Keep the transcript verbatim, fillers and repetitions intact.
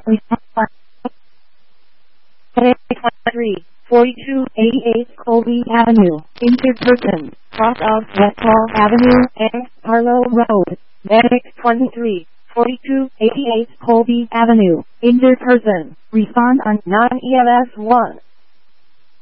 three, forty-two eighty-eight Colby Avenue, injured person, cross of Westall Avenue and Harlow Road, medic twenty-three, forty-two eighty-eight Colby Avenue, injured person, respond on nine E M S one.